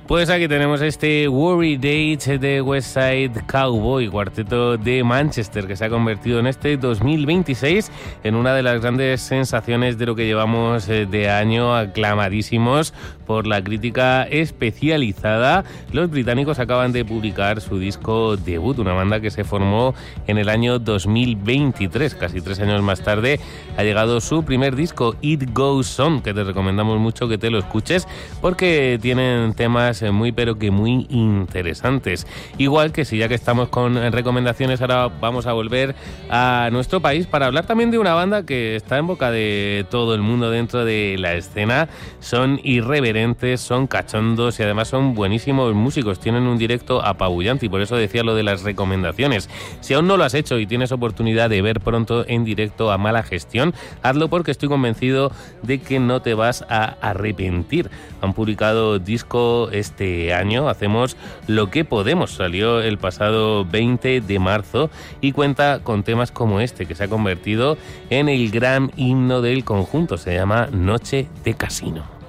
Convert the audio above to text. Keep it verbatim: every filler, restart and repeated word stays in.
Pues aquí tenemos este Worry Date de West Side Cowboy, cuarteto de Manchester, que se ha convertido en este dos mil veintiséis en una de las grandes sensaciones de lo que llevamos de año, aclamadísimos por la crítica especializada. Los británicos acaban de publicar su disco debut, una banda que se formó en el año dos mil veintitrés, casi tres años más tarde ha llegado su primer disco, It Goes On, que te recomendamos mucho que te lo escuches porque tienen temas muy pero que muy interesantes. Igual que si ya que estamos con recomendaciones, ahora vamos a volver a nuestro país para hablar también de una banda que está en boca de todo el mundo dentro de la escena. Son irreverentes, son cachondos y además son buenísimos músicos, tienen un directo apabullante y por eso decía lo de las recomendaciones. Si aún no lo has hecho y tienes oportunidad de ver pronto en directo a Mala Gestión, hazlo porque estoy convencido de que no te vas a arrepentir. Han publicado disco este año, Hacemos lo que podemos, salió el pasado veinte de marzo y cuenta con temas como este que se ha convertido en el gran himno del conjunto, se llama Noche de Casino.